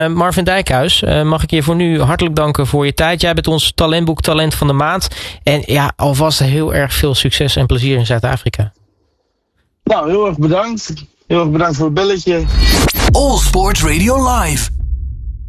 Marvin Dijkhuis, mag ik je voor nu hartelijk danken voor je tijd. Jij bent ons talentboek Talent van de Maand. En ja, alvast heel erg veel succes en plezier in Zuid-Afrika. Nou, heel erg bedankt. Heel erg bedankt voor het belletje. All Sport Radio Live.